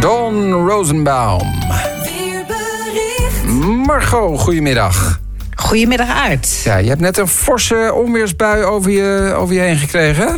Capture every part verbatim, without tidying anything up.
Dawn Rosenbaum. Margot, goedemiddag. Goedemiddag, Aart. Ja, je hebt net een forse onweersbui over je, over je heen gekregen.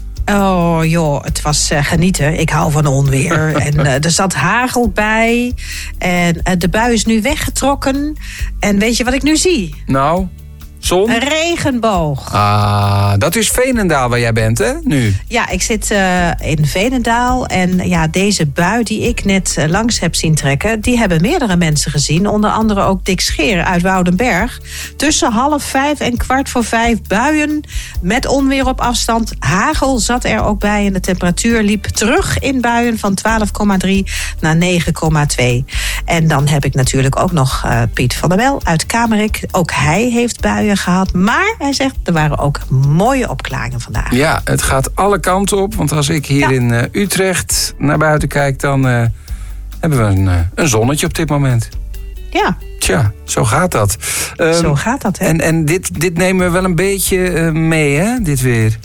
Oh joh, het was uh, genieten. Ik hou van onweer. en uh, er zat hagel bij. En uh, de bui is nu weggetrokken. En weet je wat ik nu zie? Nou, zon? Een regenboog. Ah, dat is Veenendaal waar jij bent, hè, nu? Ja, ik zit uh, in Veenendaal. En ja, deze bui die ik net uh, langs heb zien trekken, die hebben meerdere mensen gezien. Onder andere ook Dick Scheer uit Woudenberg. Tussen half vijf en kwart voor vijf buien met onweer op afstand. Hagel zat er ook bij en de temperatuur liep terug in buien van twaalf komma drie naar negen komma twee. En dan heb ik natuurlijk ook nog uh, Piet van der Wel uit Kamerik. Ook hij heeft buien gehad. Maar hij zegt, er waren ook mooie opklaringen vandaag. Ja, het gaat alle kanten op. Want als ik hier ja. in uh, Utrecht naar buiten kijk, dan uh, hebben we een, uh, een zonnetje op dit moment. Ja. Tja, zo gaat dat. Um, zo gaat dat, hè? En, en dit, dit nemen we wel een beetje uh, mee, hè, dit weer.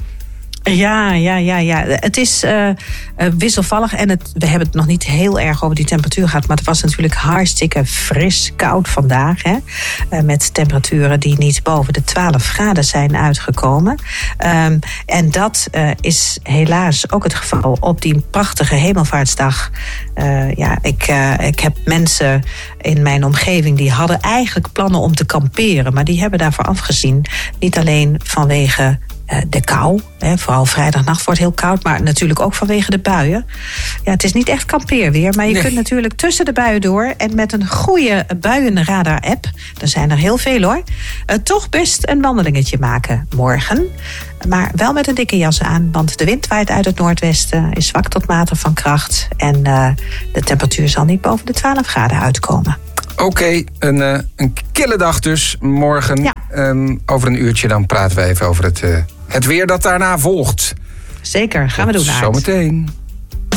Ja, ja, ja, ja. Het is uh, uh, wisselvallig en het, we hebben het nog niet heel erg over die temperatuur gehad. Maar het was natuurlijk hartstikke fris, koud vandaag. Hè? Uh, met temperaturen die niet boven de twaalf graden zijn uitgekomen. Um, en dat uh, is helaas ook het geval op die prachtige hemelvaartsdag. Uh, ja, ik, uh, ik heb mensen in mijn omgeving die hadden eigenlijk plannen om te kamperen. Maar die hebben daarvoor afgezien. Niet alleen vanwege de kou. Hè, vooral vrijdagnacht wordt heel koud, maar natuurlijk ook vanwege de buien. Ja, het is niet echt kampeerweer, maar je nee. kunt natuurlijk tussen de buien door en met een goede buienradar-app, er zijn er heel veel hoor, uh, toch best een wandelingetje maken morgen. Maar wel met een dikke jas aan, want de wind waait uit het noordwesten, is zwak tot matig van kracht en uh, de temperatuur zal niet boven de twaalf graden uitkomen. Oké, okay, een, uh, een kille dag dus morgen. Ja. Um, over een uurtje dan praten we even over het, uh, het weer dat daarna volgt. Zeker, gaan we doen. Zometeen.